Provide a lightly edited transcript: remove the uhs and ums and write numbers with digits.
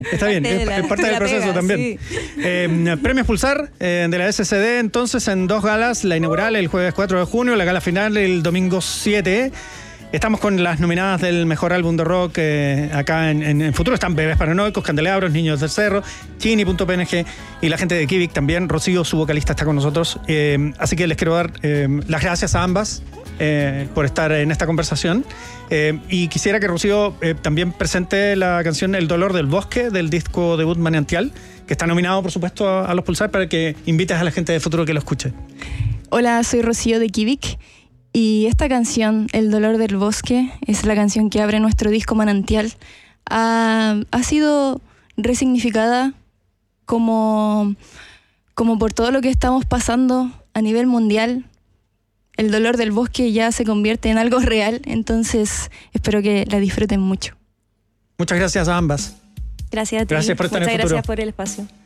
Está bien, es parte del proceso pega, también. Sí. Premios Pulsar de la SCD, entonces, en 2 galas. La inaugural el jueves 4 de junio, la gala final el domingo 7. Estamos con las nominadas del mejor álbum de rock acá en Futuro. Están Bebés Paranoicos, Candelabros, Niños del Cerro, Chini.png y la gente de Kivik también. Rocío, su vocalista, está con nosotros. Así que les quiero dar las gracias a ambas por estar en esta conversación. Y quisiera que Rocío también presente la canción El Dolor del Bosque, del disco debut Manantial, que está nominado, por supuesto, a los Pulsar, para que invites a la gente de Futuro que lo escuche. Hola, soy Rocío de Kivik. Y esta canción, El Dolor del Bosque, es la canción que abre nuestro disco Manantial. Ha sido resignificada como por todo lo que estamos pasando a nivel mundial. El dolor del bosque ya se convierte en algo real, entonces espero que la disfruten mucho. Muchas gracias a ambas. Gracias a ti. Gracias por estar en Futuro. Muchas gracias por el espacio.